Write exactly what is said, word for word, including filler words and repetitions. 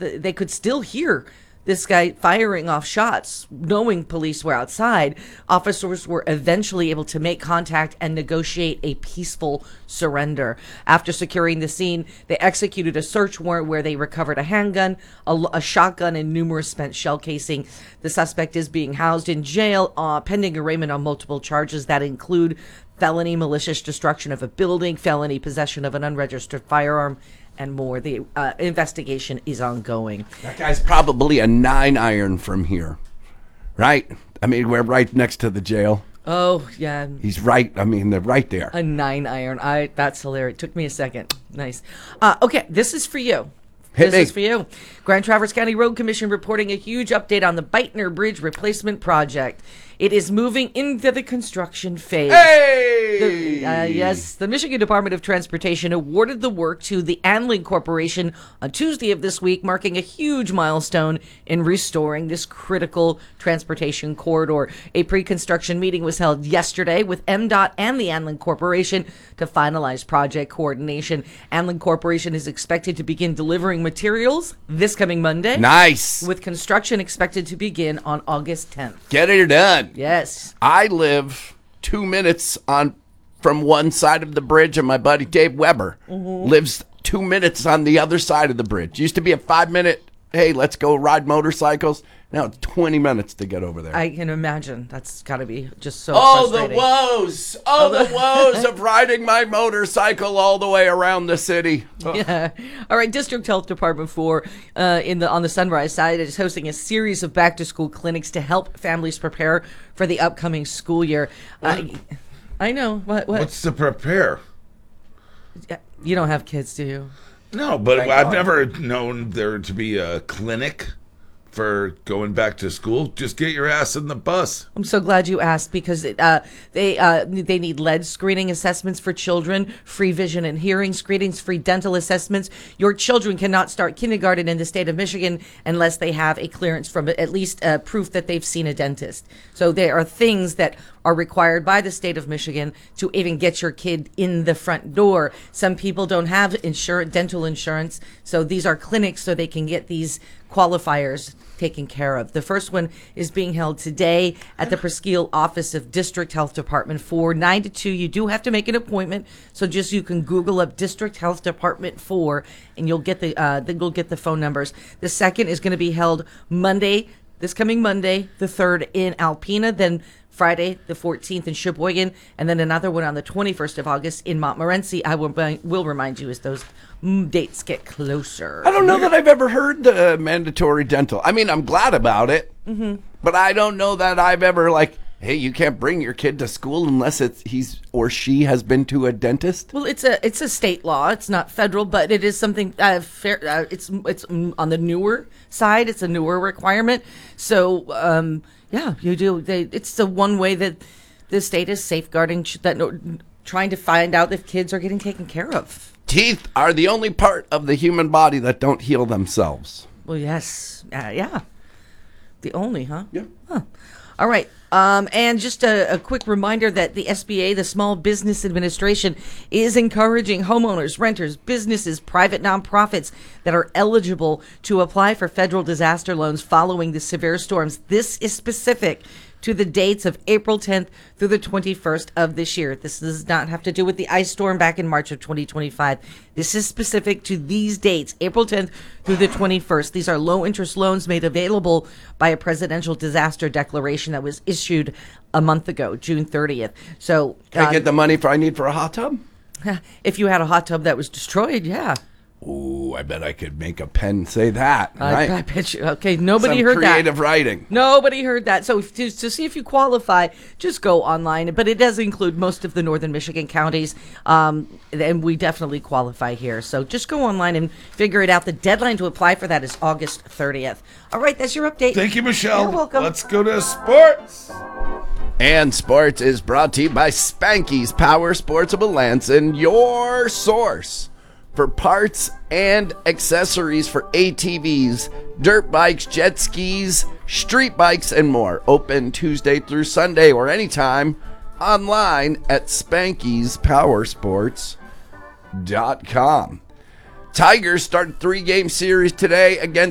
the, they could still hear this guy firing off shots, knowing police were outside. Officers were eventually able to make contact and negotiate a peaceful surrender. After securing the scene, they executed a search warrant where they recovered a handgun, a, a shotgun, and numerous spent shell casing. The suspect is being housed in jail, uh, pending arraignment on multiple charges that include felony malicious destruction of a building, felony possession of an unregistered firearm, and more. The uh, investigation is ongoing. That guy's probably a nine iron from here, right? I mean, we're right next to the jail. Oh, yeah. He's right. I mean, they're right there. A nine iron. I. That's hilarious. Took me a second. Nice. Uh, okay, this is for you. Hit this me. is for you. Grand Traverse County Road Commission reporting a huge update on the Beitner Bridge replacement project. It is moving into the construction phase. Hey! The, uh, yes, the Michigan Department of Transportation awarded the work to the Anling Corporation on Tuesday of this week, marking a huge milestone in restoring this critical transportation corridor. A pre-construction meeting was held yesterday with M DOT and the Anling Corporation to finalize project coordination. Anling Corporation is expected to begin delivering materials this coming Monday. Nice. With construction expected to begin on August tenth. Get it done. Yes. I live two minutes on from one side of the bridge, and my buddy Dave Weber mm-hmm. lives two minutes on the other side of the bridge. Used to be a five-minute, hey, let's go ride motorcycles. Now it's twenty minutes to get over there. I can imagine. That's got to be just so Oh, frustrating. the woes. Oh, the woes of riding my motorcycle all the way around the city. Oh. Yeah. All right. District Health Department four uh, in the on the Sunrise side is hosting a series of back-to-school clinics to help families prepare for the upcoming school year. Uh, I know. What, what? What's to prepare? You don't have kids, do you? No, but Thank I've God. never known there to be a clinic for going back to school. Just get your ass in the bus. I'm so glad you asked because it, uh, they uh, they need lead screening assessments for children, free vision and hearing screenings, free dental assessments. Your children cannot start kindergarten in the state of Michigan unless they have a clearance from at least uh, proof that they've seen a dentist. So there are things that are required by the state of Michigan to even get your kid in the front door. Some people don't have insurance, dental insurance, so these are clinics so they can get these qualifiers taken care of. The first one is being held today at the Presqu'île office of District Health Department four, nine to two. You do have to make an appointment, so just you can Google up District Health Department four, and you'll get the uh, then you'll get the phone numbers. The second is going to be held Monday, this coming Monday, the third in Alpena, then Friday, the fourteenth in Sheboygan, and then another one on the twenty-first of August in Montmorency. I will, will remind you as those dates get closer. I don't know that I've ever heard the mandatory dental. I mean, I'm glad about it, mm-hmm. but I don't know that I've ever, like, hey, you can't bring your kid to school unless it's he's or she has been to a dentist. Well, it's a it's a state law. It's not federal, but it is something. Uh, fair. Uh, it's it's on the newer side. It's a newer requirement. So, um, yeah, you do. They, it's the one way that the state is safeguarding that, trying to find out if kids are getting taken care of. Teeth are the only part of the human body that don't heal themselves. Well, yes, uh, yeah, the only, huh? Yeah. Huh. All right. Um, and just a, a quick reminder that the S B A, the Small Business Administration, is encouraging homeowners, renters, businesses, private nonprofits that are eligible to apply for federal disaster loans following the severe storms. This is specific to the dates of April tenth through the twenty-first of this year. This does not have to do with the ice storm back in March of twenty twenty-five. This is specific to these dates, April tenth through the twenty-first. These are low-interest loans made available by a presidential disaster declaration that was issued a month ago, June thirtieth. So, Can I uh, get the money for I need for a hot tub? if you had a hot tub that was destroyed, yeah. Ooh, I bet I could make a pen say that. I, Right? I bet you. Okay, nobody Some heard that. creative writing. Nobody heard that. So to, to see if you qualify, just go online. But it does include most of the northern Michigan counties, um, and we definitely qualify here. So just go online and figure it out. The deadline to apply for that is August thirtieth. All right, that's your update. Thank you, Michelle. You're welcome. Let's go to sports. And sports is brought to you by Spanky's Power Sports of Melanson, your source for parts and accessories for A T Vs, dirt bikes, jet skis, street bikes, and more. Open Tuesday through Sunday or anytime online at Spanky's Power Sports dot com. Tigers start three-game series today against